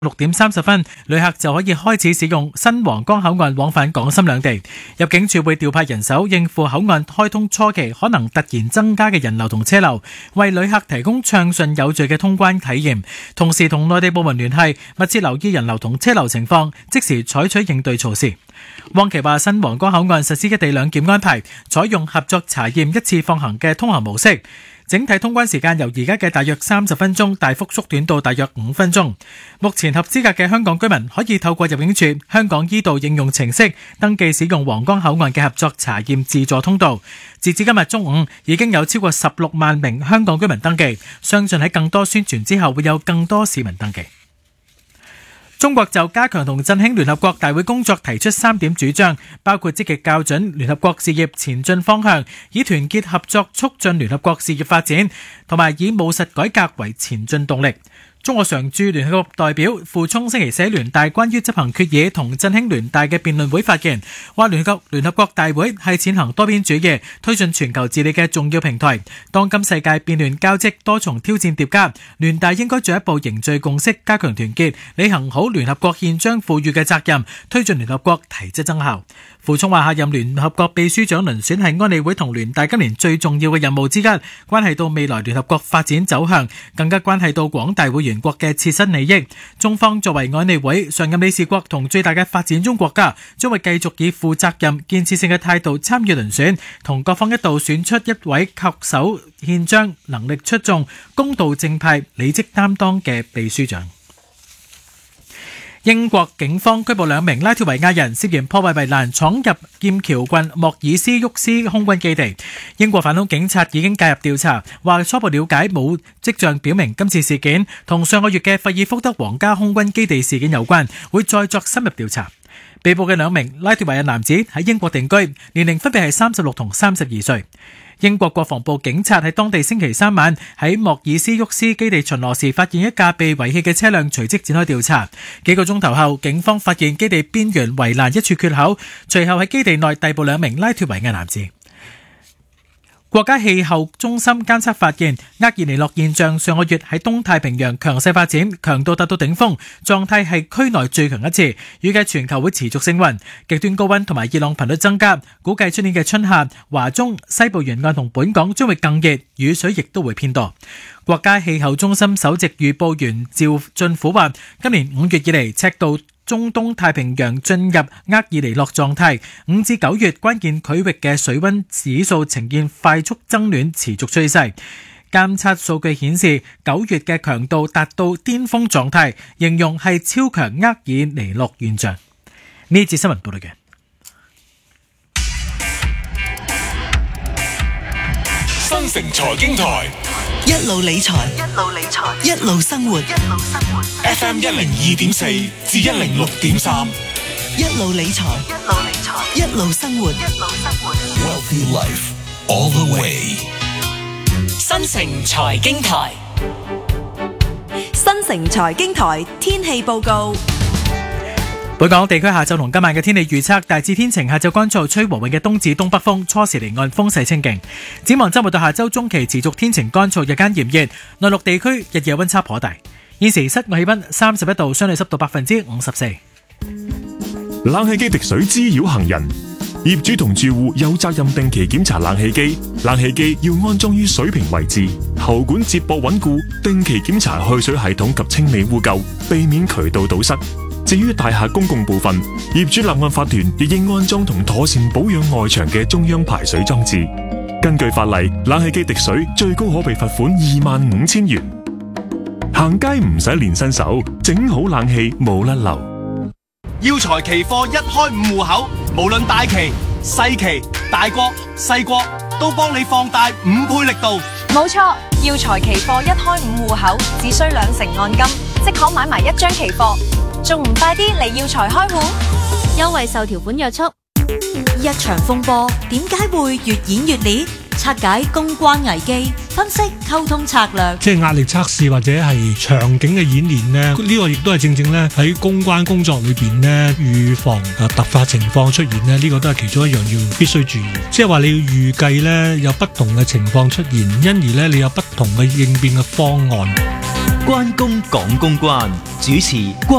6:30，旅客就可以開始使用新皇崗口岸往返港深兩地。入境處會調派人手應付口岸開通初期可能突然增加嘅人流同車流，為旅客提供暢順有序嘅通關體驗。同時同內地部門聯繫，密切留意人流同車流情況，即時採取應對措施。汪琪話：新皇崗口岸實施一地兩檢安排，採用合作查驗一次放行嘅通行模式。整體通關時間由而家嘅大約30分鐘大幅縮短到大約5分鐘。目前合資格嘅香港居民可以透過入境處香港依道應用程式登記使用皇崗口岸嘅合作查驗自助通道。截至今日中午，已經有超過16萬名香港居民登記，相信喺更多宣傳之後會有更多市民登記。中國就加強同振興聯合國大會工作提出3點主張，包括積極校準聯合國事業前進方向，以團結合作促進聯合國事業發展，同埋以務實改革為前進動力。中國常駐聯合國代表傅聰星期四聯大關於執行決議同振興聯大嘅辯論會發言，話聯合國大會係踐行多邊主義、推進全球治理嘅重要平台。當今世界變亂交織、多重挑戰疊加，聯大應該進一步凝聚共識、加強團結，履行好聯合國憲章賦予嘅責任，推進聯合國提質增效。傅聰話：下任聯合國秘書長遴選係安理會同聯大今年最重要嘅任務之一，關係到未來聯合國發展走向，更加關係到廣大會員國嘅切身利益。中方作為安理會常任理事國同最大嘅發展中國家，將會繼續以負責任、建設性嘅態度參與遴選，同各方一道選出一位恪守憲章、能力出眾、公道正派、履職擔當嘅秘書長。英國警方拘捕2名拉脫維亞人，涉嫌破壞圍欄，闖入劍橋郡莫爾斯沃斯空軍基地。英國反恐警察已經介入調查，話初步了解冇跡象表明今次事件同上個月嘅費爾福德皇家空軍基地事件有關，會再作深入調查。被捕嘅2名拉脫維亞男子喺英國定居，年齡分別係36同32歲。英國國防部警察喺當地星期3晚喺莫爾斯沃斯基地巡邏時，發現一架被遺棄嘅車輛，隨即展開調查。幾個鐘頭後，警方發現基地邊緣圍欄一處缺口，隨後喺基地內逮捕2名拉脫維亞男子。國家氣候中心監測發現，厄爾尼諾現象上個月喺東太平洋強勢發展，強度達到頂峰，狀態係區內最強一次，預計全球會持續升溫，極端高溫同埋熱浪頻率增加，估計出年嘅春夏，華中西部沿岸同本港將會更熱，雨水亦都會偏多。國家氣候中心首席預報員趙俊虎話，今年5月以嚟，赤道中東太平洋進入厄爾尼諾狀態，5至9月關鍵區域嘅水溫指數呈現快速增暖持續趨勢。監測數據顯示，9月嘅強度達到巔峰狀態，形容係超強厄爾尼諾現象。呢節新聞報道嘅。 新城財經台， 一路理財，一路生活。 FM 102.4至106.3， 一路理財，一路生活。 Wealthy Life all the way。 新城財經台， 新城財經台天氣報告。 本港地區下晝同今晚嘅天氣預測，大致天晴，下晝乾燥，吹和緩嘅東至東北風，初時離岸風勢清勁。展望周末到下周中期持續天晴乾燥，日間炎熱，內陸地區日夜溫差頗大。現時室外氣溫31度，相對濕度54%。 冷氣機滴水滋擾行人，業主同住戶有責任定期檢查冷氣機，冷氣機要安裝於水平位置，喉管接駁穩固，定期檢查去水系統及清理污垢，避免渠道堵塞。至於大廈公共部分，業主立案法團亦應安裝同妥善保養外牆嘅中央排水裝置。根據法例，冷氣機滴水最高可被罰款25,000元。行街唔使練新手，整好冷氣冇甩漏。 耀才期貨一開5戶口，無論大期、細期、大國、細國，都幫你放大5倍力度。 冇錯，耀才期貨一開5戶口，只需2成按金，即可買埋1張期貨。仲唔快啲嚟耀才開戶？ 優惠受條款約束。一場風波點解會越演越烈？拆解公關危機，分析溝通策略。 即係壓力測試或者係場景嘅演練呢，呢個亦都係正正咧喺公關工作裏邊呢，預防突發情況出現呢，呢個都係其中一樣要必須注意。即係話你要預計呢有不同嘅情況出現，因而呢你有不同嘅應變嘅方案。 關公講公關，主持關